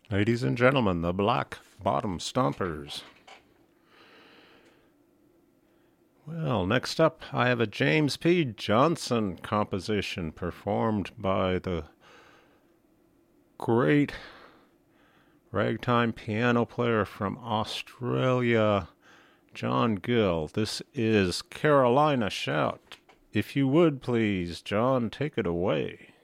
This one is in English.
Ladies and gentlemen, the Black Bottom Stompers. Well, next up, I have a James P. Johnson composition performed by the great ragtime piano player from Australia, John Gill. This is Carolina Shout. If you would, please, John, take it away.